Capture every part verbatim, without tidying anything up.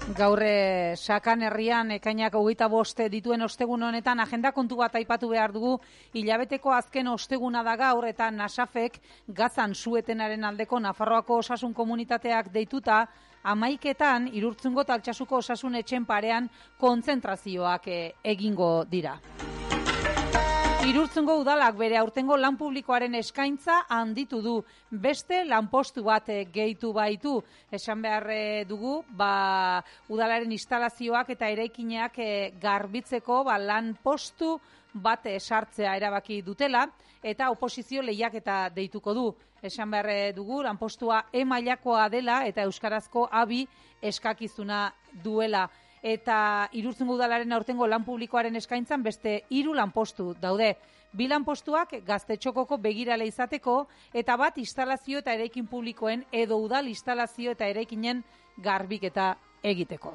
Gaur Sakan herrian ekainak hogeita bost dituen ostegun honetan agenda kontu bat aipatu behar dugu. Hilabeteko azken osteguna da gaur eta Nasafek Gazan suetenaren aldeko Nafarroako osasun komunitateak deituta hamaiketan Irurtzungo eta Altsasuko osasun etxen parean kontzentrazioak egingo dira. Irurtzungo udalak bere aurtengo lan publikoaren eskaintza handitu du. Beste lanpostu bat gehitu baitu. Esan behar dugu, ba, udalaren instalazioak eta eraikinak garbitzeko ba, lanpostu bat sartzea erabaki dutela eta oposizio lehiaketa deituko du. Esan behar dugu, lanpostua E mailakoa dela eta euskarazko abi eskakizuna duela. Eta Irurtzungo udalaren aurtengo lan publikoaren eskaintzan beste hiru lanpostu daude. Bi lanpostuak Gaztetxokoko begirale izateko eta bat instalazio eta eraikin publikoen edo udal instalazio eta eraikinen garbiketa egiteko.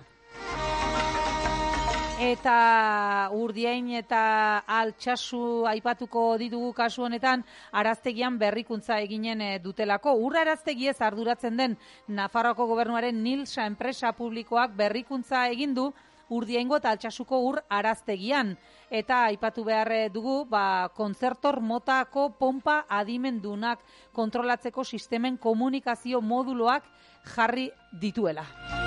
Eta Urdiain eta Altsasu aipatuko ditugu kasu honetan araztegian berrikuntza eginen dutelako. Ur araztegiez arduratzen den Nafarroako gobernuaren Nilsa enpresa publikoak berrikuntza egin du Urdiaingo eta Altsasuko ur araztegian. Eta aipatu behar dugu ba, kontzertor motako pompa adimendunak kontrolatzeko sistemen komunikazio moduloak jarri dituela.